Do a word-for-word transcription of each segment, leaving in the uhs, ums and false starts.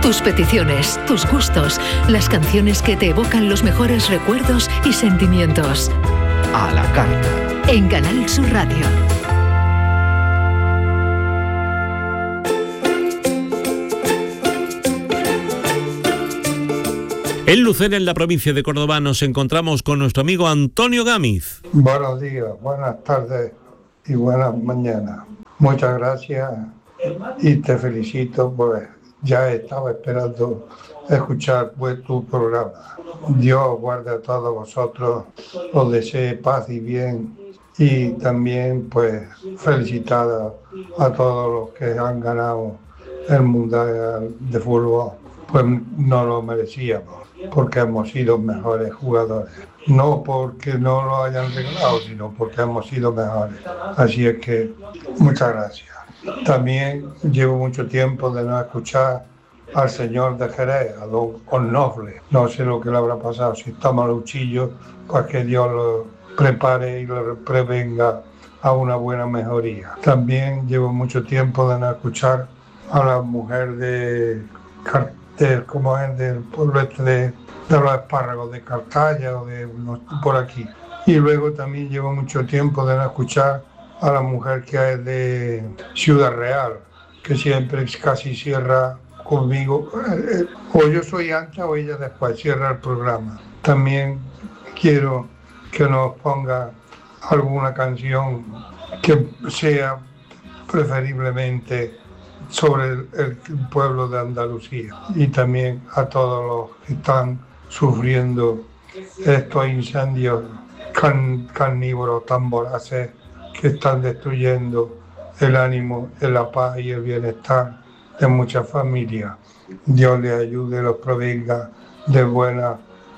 Tus peticiones, tus gustos, las canciones que te evocan los mejores recuerdos y sentimientos. A la carta. En Canal Sur Radio. En Lucena, en la provincia de Córdoba, nos encontramos con nuestro amigo Antonio Gámez. Buenos días, buenas tardes y buenas mañanas. Muchas gracias y te felicito, pues ya estaba esperando escuchar pues, tu programa. Dios guarde a todos vosotros, os desee paz y bien, y también pues felicitar a, a todos los que han ganado el Mundial de Fútbol, pues no lo merecíamos, porque hemos sido mejores jugadores. No porque no lo hayan regalado, sino porque hemos sido mejores. Así es que muchas gracias. También llevo mucho tiempo de no escuchar al señor de Jerez, a don Onofre. No sé lo que le habrá pasado, si está maluchillo, pues que Dios lo prepare y lo prevenga a una buena mejoría. También llevo mucho tiempo de no escuchar a la mujer de Cartel, como es del pueblo este de, de los espárragos, de Cartaya o de por aquí. Y luego también llevo mucho tiempo de no escuchar a la mujer que es de Ciudad Real, que siempre casi cierra conmigo, eh, o yo soy antes o ella después, cierra el programa. También quiero que nos ponga alguna canción que sea preferiblemente sobre el, el pueblo de Andalucía, y también a todos los que están sufriendo estos incendios can, carnívoros tan voraces que están destruyendo el ánimo, la paz y el bienestar de muchas familias. Dios les ayude y los provenga de buenas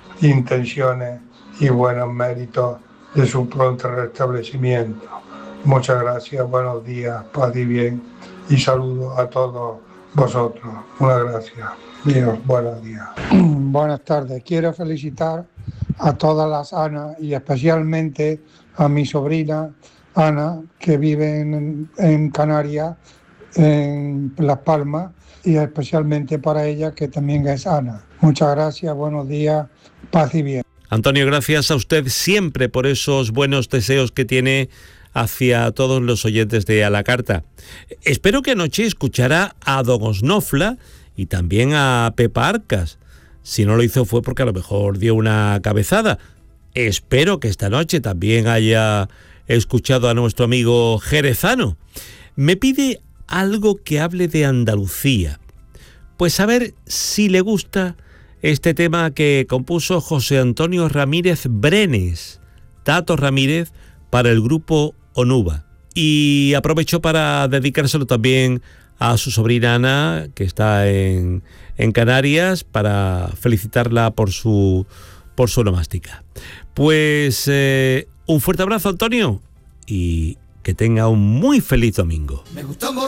intenciones y buenos méritos de su pronto restablecimiento. Muchas gracias, buenos días, paz y bien, y saludos a todos vosotros. Muchas gracias. Dios, buenos días. Buenas tardes. Quiero felicitar a todas las Ana y especialmente a mi sobrina Ana, que vive en, en Canarias, en Las Palmas, y especialmente para ella, que también es Ana. Muchas gracias, buenos días, paz y bien. Antonio, gracias a usted siempre por esos buenos deseos que tiene hacia todos los oyentes de A la Carta. Espero que anoche escuchara a don Osnofla y también a Pepa Arcas. Si no lo hizo fue porque a lo mejor dio una cabezada. Espero que esta noche también haya escuchado a nuestro amigo jerezano. Me pide algo que hable de Andalucía. Pues a ver si le gusta este tema que compuso José Antonio Ramírez Brenes, Tato Ramírez, para el grupo Onuba. Y aprovecho para dedicárselo también a su sobrina Ana, que está en, en Canarias, para felicitarla por su, por su onomástica. Pues eh, un fuerte abrazo, Antonio, y que tenga un muy feliz domingo. Me gustó